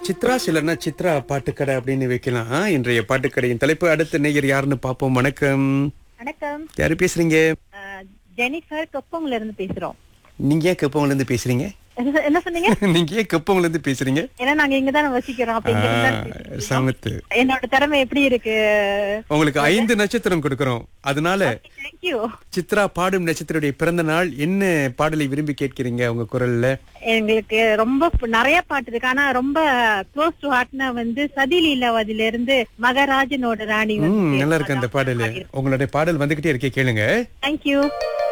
சித்ரா சிலர்னா சித்ரா பாட்டுக்கடை அப்படின்னு வைக்கலாம். இன்றைய பாட்டுக்கடையின் தலைப்பு. அடுத்த நேயர் யாருன்னு பாப்போம். வணக்கம். வணக்கம். யாரு பேசுறீங்க? ஜெனிஃபர் கொப்பங்கல இருந்து பேசுறோம். நீங்க ஏன் கப்பவங்கல இருந்து பேசுறீங்க? என்ன சொன்னீங்க? நீங்க ஏன் கப்பவங்கல இருந்து பேசுறீங்க? ஏன்னா நாங்க இங்கதான் வசிக்கிறோம். அப்ப இங்க இருந்து தான் பேசுறோம். சமத்து. என்னோட திறமை எப்படி இருக்கு? உங்களுக்கு 5 நட்சத்திரம் கொடுக்கறோம். அதனால தேங்க்யூ. சித்ரா பாடும் நட்சத்திரத்துடைய பிறந்த நாள். என்ன பாடலை விரும்பி கேட்கிறீங்க உங்க குரல்ல? எங்களுக்கு ரொம்ப நிறைய பாட்டு இருக்கு. ஆனா ரொம்ப க்ளோஸ் டு ஹார்ட்னா வந்து சதிலீலாவதில இருந்து மகராஜனோட ராணி வந்து நல்லா இருக்கு அந்த பாடல். உங்களுடைய பாடல் வந்துகிட்டே இருக்கே, கேளுங்க. தேங்க்யூ.